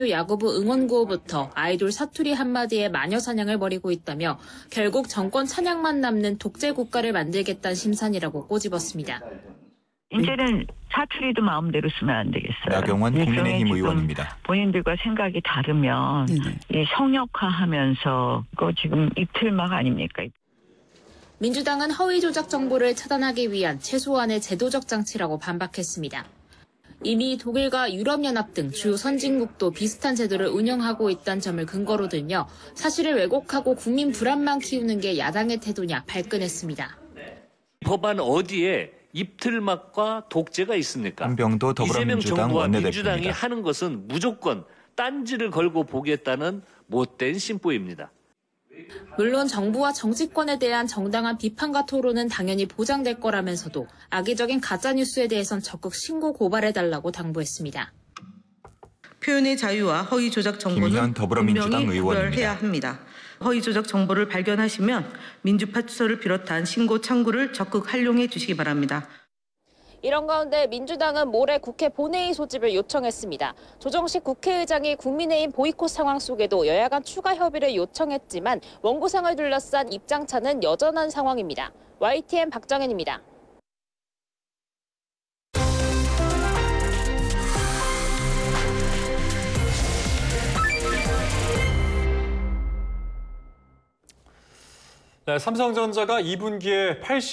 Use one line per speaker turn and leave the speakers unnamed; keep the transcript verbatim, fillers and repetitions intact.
야구부 응원구호부터 아이돌 사투리 한마디에 마녀 사냥을 벌이고 있다며 결국 정권 찬양만 남는 독재 국가를 만들겠다는 심산이라고 꼬집었습니다.
이제는 사투리도 마음대로 쓰면 안 되겠어요.
나경원 국민의힘 의원입니다.
본인들과 생각이 다르면 이 성역화하면서 그거 지금 입틀막 아닙니까?
민주당은 허위 조작 정보를 차단하기 위한 최소한의 제도적 장치라고 반박했습니다. 이미 독일과 유럽연합 등 주요 선진국도 비슷한 제도를 운영하고 있다는 점을 근거로 들며 사실을 왜곡하고 국민 불안만 키우는 게 야당의 태도냐 발끈했습니다.
법안 어디에 입틀막과 독재가 있습니까?
한병도 더불어민주당
이재명 정부와
원내대표입니다.
민주당이 하는 것은 무조건 딴지를 걸고 보겠다는 못된 심보입니다.
물론 정부와 정치권에 대한 정당한 비판과 토론은 당연히 보장될 거라면서도 악의적인 가짜뉴스에 대해선 적극 신고 고발해달라고 당부했습니다.
표현의 자유와 허위 조작 정보는
더불어민주당
분명히
의원입니다.
구별해야 합니다. 허위 조작 정보를 발견하시면 민주파출소를 비롯한 신고 창구를 적극 활용해 주시기 바랍니다.
이런 가운데 민주당은 모레 국회 본회의 소집을 요청했습니다. 조정식 국회의장이 국민의힘 보이콧 상황 속에도 여야 간 추가 협의를 요청했지만 원구상을 둘러싼 입장차는 여전한 상황입니다. 와이티엔 박정현입니다.
네, 삼성전자가 이 분기에 팔십